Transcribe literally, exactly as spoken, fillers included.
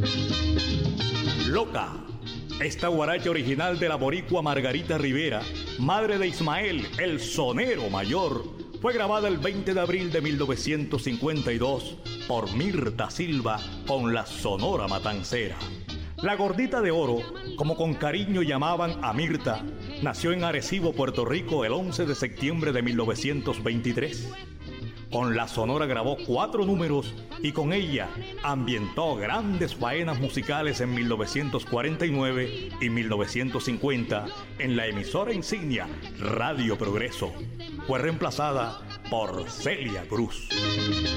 Loca. Esta guaracha original de la boricua Margarita Rivera, madre de Ismael, el sonero mayor, fue grabada el veinte de abril de mil novecientos cincuenta y dos por Mirta Silva con la Sonora Matancera. La Gordita de Oro, como con cariño llamaban a Mirta, nació en Arecibo, Puerto Rico, el once de septiembre de mil novecientos veintitrés. Con la Sonora grabó cuatro números y con ella ambientó grandes faenas musicales en mil novecientos cuarenta y nueve y mil novecientos cincuenta en la emisora insignia Radio Progreso. Fue reemplazada por Celia Cruz.